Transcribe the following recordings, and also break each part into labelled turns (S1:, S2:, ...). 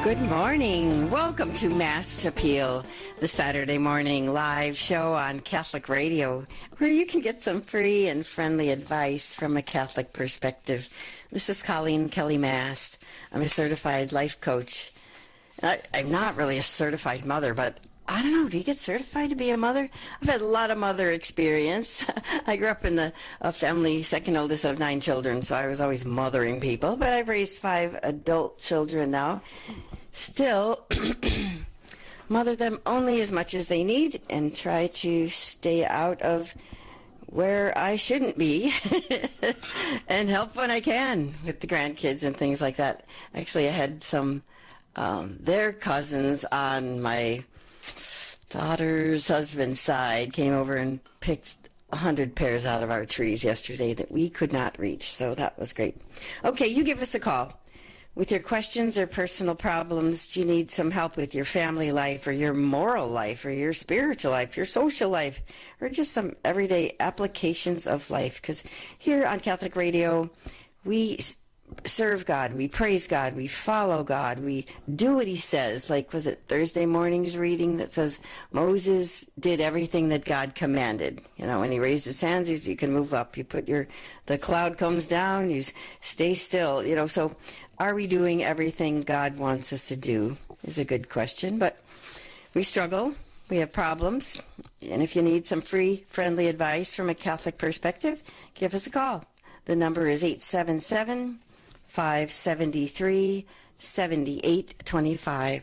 S1: Good morning. Welcome to Mass Appeal, the Saturday morning live show on Catholic Radio, where you can get some free and friendly advice from a Catholic perspective. This is Colleen Kelly Mast. I'm a certified life coach. I'm not really a certified mother, but I don't know, do you get certified to be a mother? I've had a lot of mother experience. I grew up in a family, second oldest of 9 children, so I was always mothering people, but I've raised 5 adult children now. Still, mother them only as much as they need and try to stay out of where I shouldn't be and help when I can with the grandkids and things like that. Actually, I had some, their cousins on my daughter's husband's side came over and picked 100 pears out of our trees yesterday that we could not reach, so that was great. Okay, you give us a call. With your questions or personal problems, do you need some help with your family life or your moral life or your spiritual life, your social life, or just some everyday applications of life? Because here on Catholic Radio, we serve God, we praise God, we follow God, we do what he says. Like, was it Thursday morning's reading that says Moses did everything that God commanded? You know, when he raised his hands, he said, you can move up. You put the cloud comes down, you stay still. You know, so are we doing everything God wants us to do is a good question. But we struggle. We have problems. And if you need some free, friendly advice from a Catholic perspective, give us a call. The number is 877-573-7825,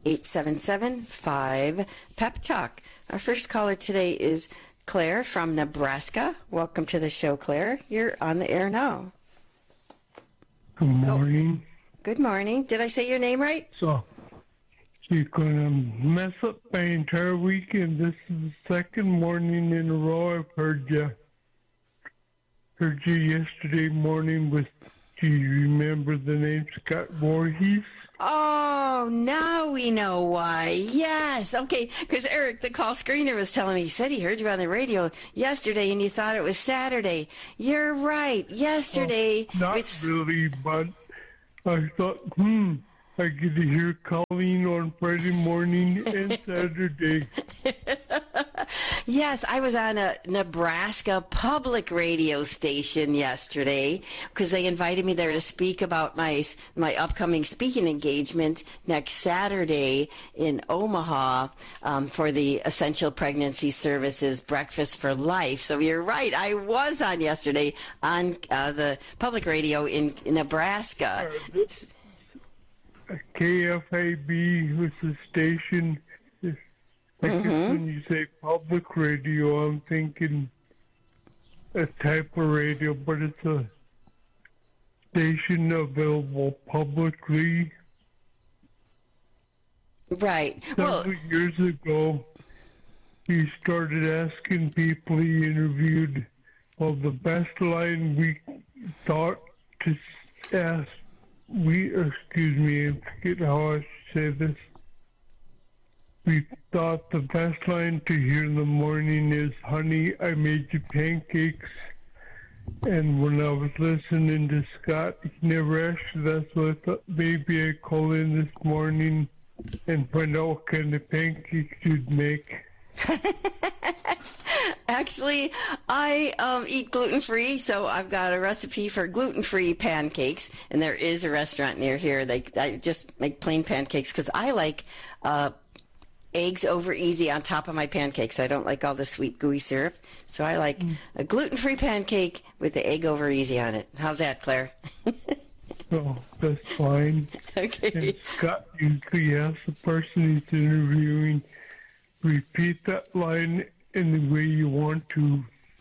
S1: 877-5-PEP-TALK. Our first caller today is Claire from Nebraska. Welcome to the show, Claire. You're on the air now.
S2: Good morning.
S1: Oh, good morning. Did I say your name right?
S2: So, you're going to mess up my entire weekend. This is the second morning in a row I've heard you. Heard you yesterday morning with, do you remember the name Scott Voorhees?
S1: Oh, now we know why. Yes. Okay, because Eric, the call screener, was telling me, he said he heard you on the radio yesterday and you thought it was Saturday. You're right. Yesterday.
S2: Not really, but I thought, I get to hear Colleen on Friday morning and Saturday.
S1: Yes, I was on a Nebraska public radio station yesterday because they invited me there to speak about my upcoming speaking engagement next Saturday in Omaha for the Essential Pregnancy Services Breakfast for Life. So you're right, I was on yesterday on the public radio in Nebraska.
S2: KFAB was the station. I guess when you say public radio, I'm thinking a type of radio, but it's a station available publicly.
S1: Right.
S2: Several years ago, he started asking people he interviewed, the best line we thought to ask, I forget how I should say this. We thought the best line to hear in the morning is, honey, I made you pancakes. And when I was listening to Scott, he never asked that, so I thought maybe I'd call in this morning and find out what kind of pancakes you'd make.
S1: Actually, I eat gluten-free, so I've got a recipe for gluten-free pancakes, and there is a restaurant near here. I just make plain pancakes because I like eggs over easy on top of my pancakes. I don't like all the sweet gooey syrup, so I like a gluten-free pancake with the egg over easy on it. How's that, Claire?
S2: Oh, that's fine.
S1: Okay.
S2: And Scott usually has the person he's interviewing repeat that line in the way you want to.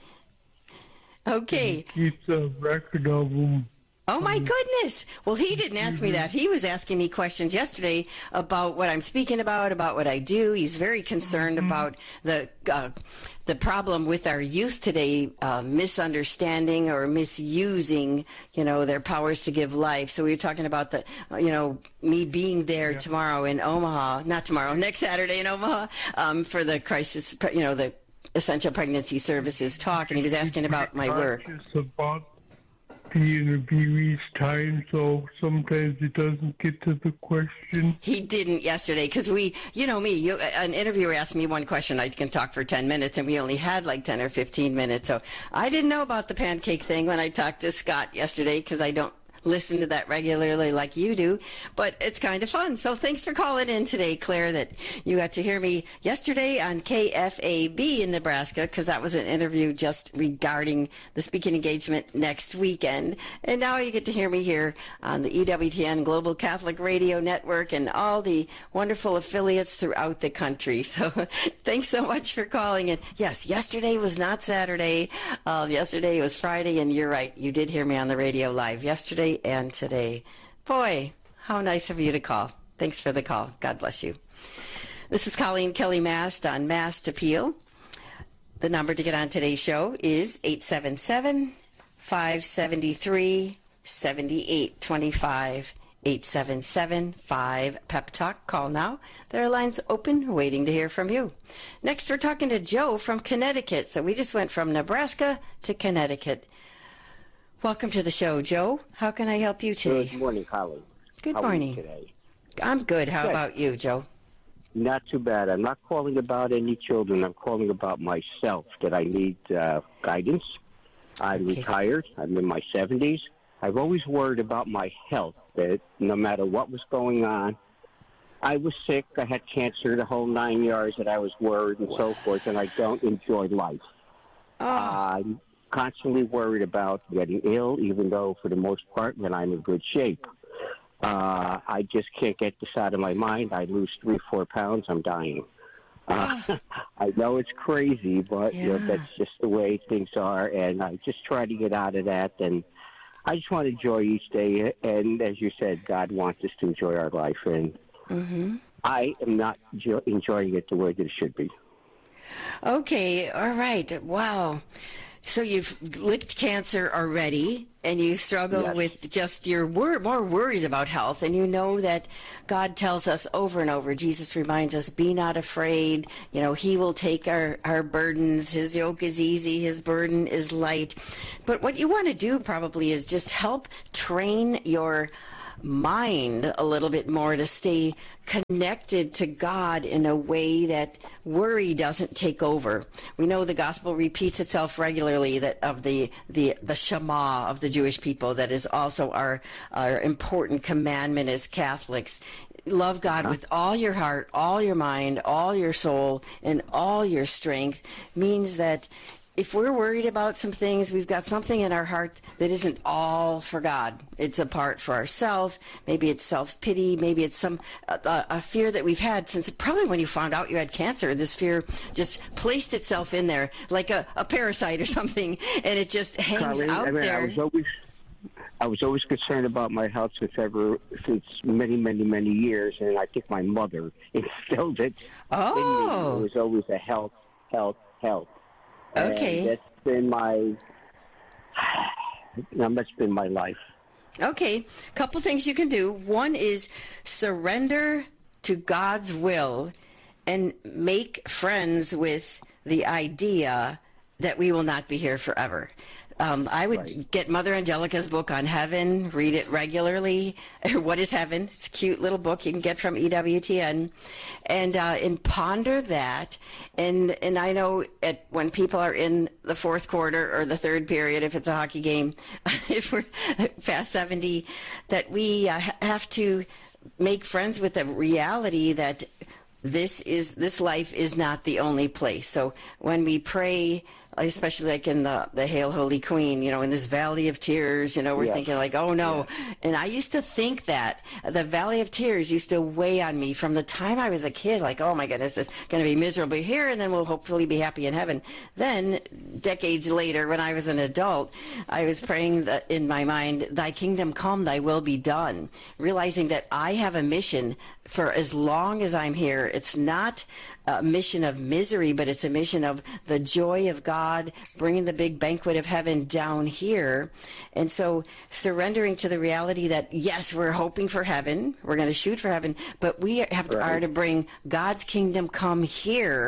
S1: Okay.
S2: He keeps a record of them.
S1: Oh, my goodness. Well, he didn't ask me that. He was asking me questions yesterday about what I'm speaking about what I do. He's very concerned about the problem with our youth today, misunderstanding or misusing, their powers to give life. So we were talking about me being there tomorrow in Omaha, not tomorrow, next Saturday in Omaha, for the crisis, the Essential Pregnancy Services talk. And he was asking about my work.
S2: the interviewee's time, so sometimes it doesn't get to the question.
S1: He didn't yesterday because an interviewer asked me one question. I can talk for 10 minutes, and we only had like 10 or 15 minutes. So I didn't know about the pancake thing when I talked to Scott yesterday because I don't listen to that regularly like you do, but it's kind of fun. So thanks for calling in today, Claire, that you got to hear me yesterday on KFAB in Nebraska, because that was an interview just regarding the speaking engagement next weekend. And now you get to hear me here on the EWTN Global Catholic Radio Network and all the wonderful affiliates throughout the country. So thanks so much for calling in. Yes, yesterday was not Saturday. Yesterday was Friday, and you're right. You did hear me on the radio live yesterday and today. Boy, how nice of you to call. Thanks for the call. God bless you. This is Colleen Kelly Mast on Mast Appeal. The number to get on today's show is 877-573-7825. 877-5-PEP-TALK. Call now. There are lines open, waiting to hear from you. Next, we're talking to Joe from Connecticut. So we just went from Nebraska to Connecticut. Welcome to the show, Joe. How can I help you today?
S3: Good morning, Colleen.
S1: Good
S3: How
S1: morning.
S3: Are you today?
S1: I'm good. How
S3: Good.
S1: about you, Joe?
S3: Not too bad. I'm not calling about any children. I'm calling about myself, that I need guidance. I'm retired. I'm in my 70s. I've always worried about my health, that no matter what was going on, I was sick, I had cancer, the whole 9 yards, that I was worried and so forth, and I don't enjoy life. I'm constantly worried about getting ill, even though for the most part when I'm in good shape. I just can't get this out of my mind. I lose 3-4 pounds, I'm dying. I know it's crazy, but that's just the way things are, and I just try to get out of that, and I just want to enjoy each day, and as you said, God wants us to enjoy our life, and I am not enjoying it the way that it should be.
S1: Okay, all right. Wow. So you've licked cancer already, and you struggle with just your more worries about health, and you know that God tells us over and over, Jesus reminds us, be not afraid. You know, he will take our burdens. His yoke is easy. His burden is light. But what you want to do probably is just help train your mind a little bit more to stay connected to God in a way that worry doesn't take over. We know the gospel repeats itself regularly, that of the Shema of the Jewish people, that is also our important commandment as Catholics. Love God with all your heart, all your mind, all your soul, and all your strength means that if we're worried about some things, we've got something in our heart that isn't all for God. It's a part for ourselves. Maybe it's self-pity. Maybe it's a fear that we've had since probably when you found out you had cancer. This fear just placed itself in there like a parasite or something, and it just hangs out there.
S3: I was always concerned about my health since many, many, many years, and I think my mother instilled it in me. It was always a health.
S1: Okay.
S3: And that's been my life.
S1: Okay. Couple things you can do. One is surrender to God's will and make friends with the idea that we will not be here forever. I would get Mother Angelica's book on heaven, read it regularly. What is Heaven? It's a cute little book you can get from EWTN, and ponder that. And I know when people are in the fourth quarter or the third period, if it's a hockey game, if we're past 70, that we have to make friends with the reality that this life is not the only place. So when we pray, especially like in the Hail Holy Queen, in this valley of tears, we're thinking like, oh no. Yeah. And I used to think that the valley of tears used to weigh on me from the time I was a kid, like, oh my goodness, it's going to be miserable here and then we'll hopefully be happy in heaven. Then decades later, when I was an adult, I was praying that in my mind, thy kingdom come, thy will be done, realizing that I have a mission for as long as I'm here. It's not a mission of misery, but it's a mission of the joy of God, bringing the big banquet of heaven down here. And so surrendering to the reality that, yes, we're hoping for heaven, we're going to shoot for heaven, but we are to bring God's kingdom come here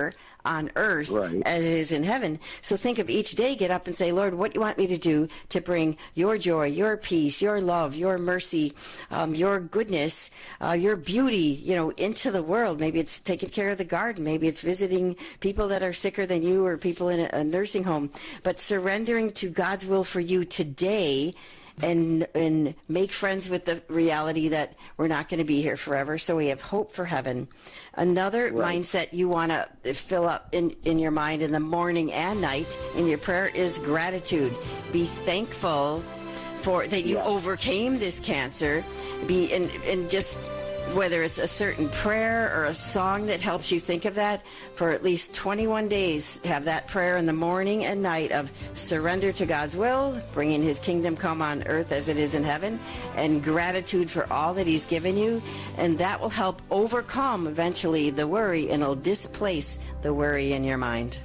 S1: on earth
S3: Right.
S1: as it is in heaven. So think of each day, get up and say, Lord, what do you want me to do to bring your joy, your peace, your love, your mercy, your goodness, your beauty, into the world. Maybe it's taking care of the garden. Maybe it's visiting people that are sicker than you or people in a nursing home. But surrendering to God's will for you today and make friends with the reality that we're not going to be here forever, so we have hope for heaven. Another mindset you want to fill up in your mind in the morning and night in your prayer is gratitude. Be thankful for that you overcame this cancer. And just whether it's a certain prayer or a song that helps you think of that, for at least 21 days, have that prayer in the morning and night of surrender to God's will, bringing his kingdom come on earth as it is in heaven, and gratitude for all that he's given you. And that will help overcome eventually the worry, and it'll displace the worry in your mind.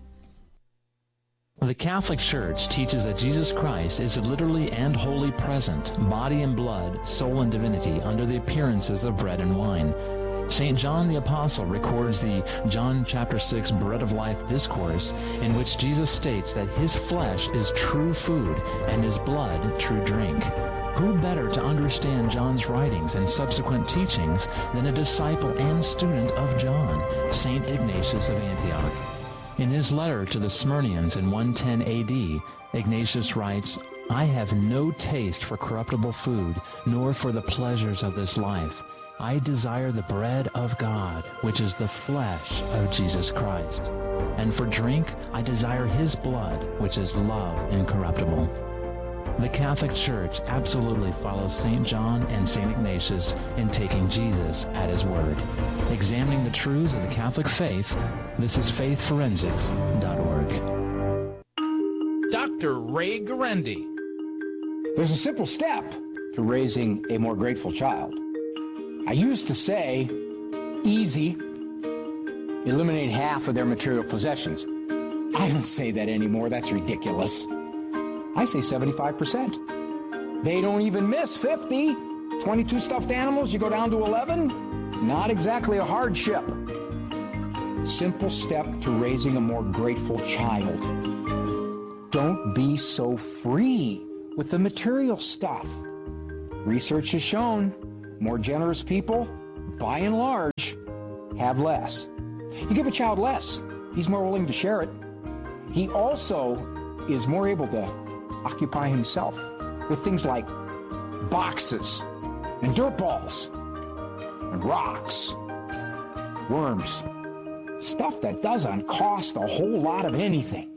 S4: The Catholic Church teaches that Jesus Christ is literally and wholly present, body and blood, soul and divinity, under the appearances of bread and wine. St. John the Apostle records the John chapter 6 Bread of Life discourse, in which Jesus states that his flesh is true food and his blood true drink. Who better to understand John's writings and subsequent teachings than a disciple and student of John, St. Ignatius of Antioch? In his letter to the Smyrnians in 110 A.D., Ignatius writes, I have no taste for corruptible food, nor for the pleasures of this life. I desire the bread of God, which is the flesh of Jesus Christ. And for drink, I desire his blood, which is love incorruptible. The Catholic Church absolutely follows St. John and St. Ignatius in taking Jesus at his word. Examining the truths of the Catholic faith, this is faithforensics.org.
S5: Dr. Ray Guarendi.
S6: There's a simple step to raising a more grateful child. I used to say, easy, eliminate half of their material possessions. I don't say that anymore. That's ridiculous. I say 75%. They don't even miss 50. 22 stuffed animals, you go down to 11? Not exactly a hardship. Simple step to raising a more grateful child. Don't be so free with the material stuff. Research has shown more generous people, by and large, have less. You give a child less, he's more willing to share it. He also is more able to occupy himself with things like boxes and dirt balls and rocks, worms, stuff that doesn't cost a whole lot of anything.